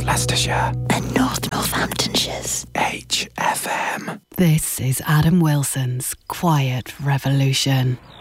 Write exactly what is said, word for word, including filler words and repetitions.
South Leicestershire. And North Northamptonshire's H F M. This is Adam Wilson's Quiet Revolution.